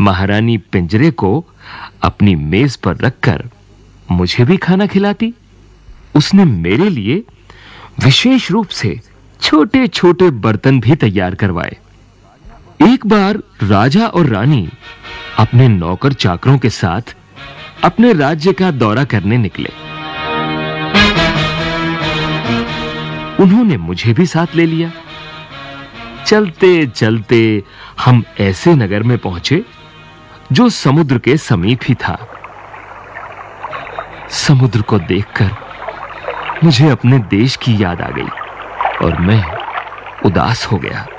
महारानी पिंजरे को अपनी मेज पर रखकर मुझे भी खाना खिलाती। उसने मेरे लिए विशेष रूप से छोटे-छोटे बर्तन भी तैयार करवाए। एक बार राजा और रानी अपने नौकर चाकरों के साथ अपने राज्य का दौरा करने निकले। उन्होंने मुझे भी साथ ले लिया। चलते-चलते हम ऐसे नगर में पहुंचे जो समुद्र के समीप ही था। समुद्र को देखकर मुझे अपने देश की याद आ गई और मैं उदास हो गया।